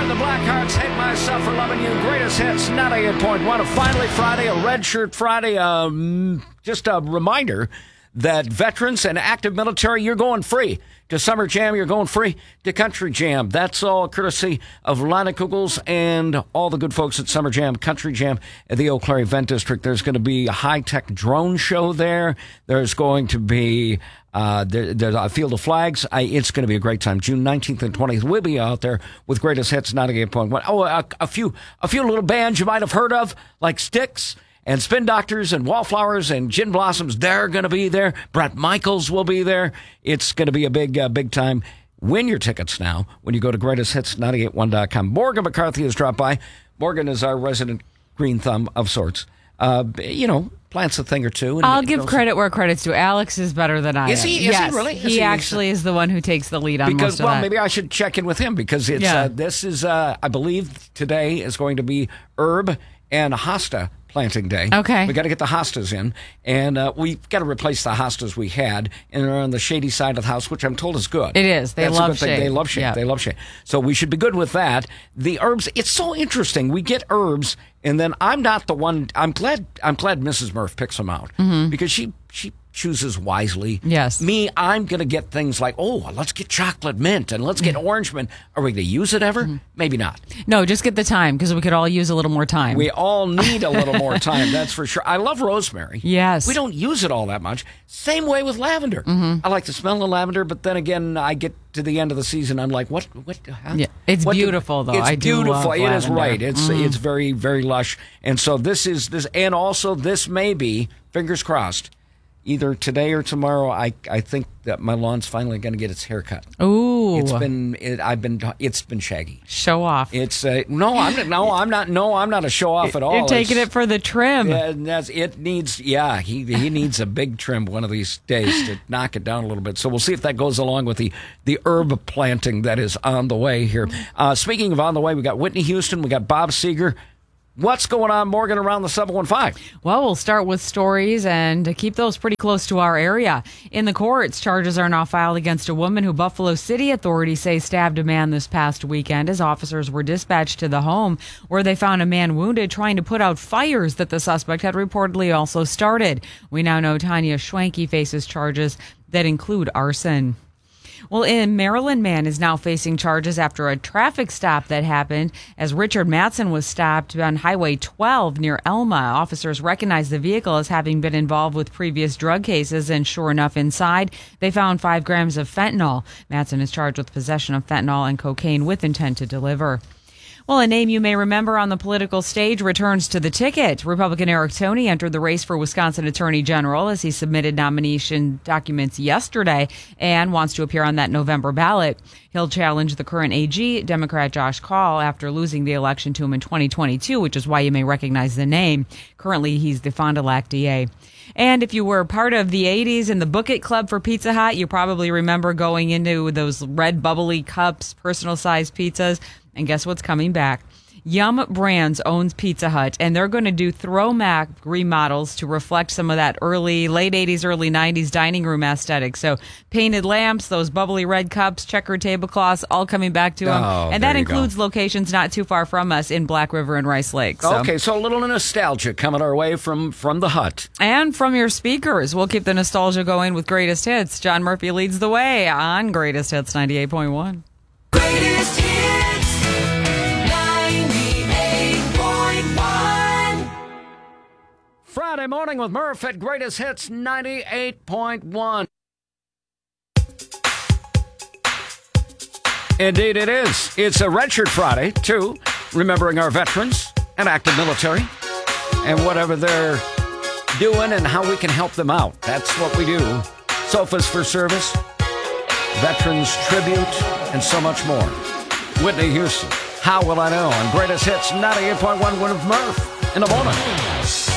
Houston, the Blackhearts, Hate Myself for Loving You, Greatest Hits, 98.1. Finally Friday, a Red Shirt Friday. Just a reminder that veterans and active military, you're going free to Summer Jam. You're going free to Country Jam. That's all courtesy of Lana Kugels and all the good folks at Summer Jam, Country Jam at the Eau Claire Event District. There's going to be a high-tech drone show there. There's going to be there's a Field of Flags. It's going to be a great time. June 19th and 20th. We'll be out there with Greatest Hits 98.1. Oh, a few little bands you might have heard of, like Styx and Spin Doctors and Wallflowers and Gin Blossoms. They're going to be there. Bret Michaels will be there. It's going to be a big time. Win your tickets now when you go to greatesthits981.com. Morgan McCarthy has dropped by. Morgan is our resident green thumb of sorts. Plants a thing or two. And I'll give credit where credit's due. Alex is better than I am. Is he? Yes. Is he really? He actually is the one who takes the lead on most of that. Maybe I should check in with him because it's this is, I believe today is going to be herb and hosta planting day. Okay. We got to get the hostas in, and we've got to replace the hostas we had, and they're on the shady side of the house, which I'm told is good. It is. They love shade. They love shade. Yeah. They love shade. So we should be good with that. The herbs, it's so interesting. We get herbs, and then I'm not the one. I'm glad Mrs. Murph picks them out because she chooses wisely. Yes. Me, I'm going to get things like, let's get chocolate mint and let's get orange mint. Are we going to use it ever? Maybe not. No, just get the time because we could all use a little more time. We all need a little more time, that's for sure. I love rosemary. Yes. We don't use it all that much. Same way with lavender. I like the smell of lavender, but then again, I get to the end of the season, I'm like, what? Yeah. It's beautiful, though. It's beautiful. It is right. It's It's very, very lush. And so this, and also this may be, fingers crossed, either today or tomorrow, I think that my lawn's finally going to get its hair cut. Ooh, it's been shaggy. Show off. It's I'm not a show off at all. You're taking it for the trim. It needs. Yeah, he needs a big trim one of these days to knock it down a little bit. So we'll see if that goes along with the herb planting that is on the way here. Speaking of on the way, we got Whitney Houston, we got Bob Seger. What's going on, Morgan, around the 715? Well, we'll start with stories and keep those pretty close to our area. In the courts, charges are now filed against a woman who Buffalo City authorities say stabbed a man this past weekend as officers were dispatched to the home where they found a man wounded trying to put out fires that the suspect had reportedly also started. We now know Tanya Schwanke faces charges that include arson. Well, a Maryland man is now facing charges after a traffic stop that happened as Richard Matson was stopped on Highway 12 near Elma. Officers recognized the vehicle as having been involved with previous drug cases, and sure enough, inside, they found 5 grams of fentanyl. Matson is charged with possession of fentanyl and cocaine with intent to deliver. Well, a name you may remember on the political stage returns to the ticket. Republican Eric Toney entered the race for Wisconsin Attorney General as he submitted nomination documents yesterday and wants to appear on that November ballot. He'll challenge the current AG, Democrat Josh Kaul, after losing the election to him in 2022, which is why you may recognize the name. Currently, he's the Fond du Lac DA. And if you were part of the 80s in the Book It Club for Pizza Hut, you probably remember going into those red bubbly cups, personal-sized pizzas. And guess what's coming back? Yum Brands owns Pizza Hut, and they're going to do throwback remodels to reflect some of that late 80s, early 90s dining room aesthetic. So painted lamps, those bubbly red cups, checkered tablecloths, all coming back to them. And that includes locations not too far from us in Black River and Rice Lake. So. Okay, so a little nostalgia coming our way from the Hut. And from your speakers. We'll keep the nostalgia going with Greatest Hits. John Murphy leads the way on Greatest Hits 98.1. Greatest Hits. Friday morning with Murph at Greatest Hits 98.1. Indeed it is. It's a Red Shirt Friday, too, remembering our veterans and active military and whatever they're doing and how we can help them out. That's what we do. Sofas for Service, Veterans Tribute, and so much more. Whitney Houston, How Will I Know? On Greatest Hits 98.1 with Murph in the morning.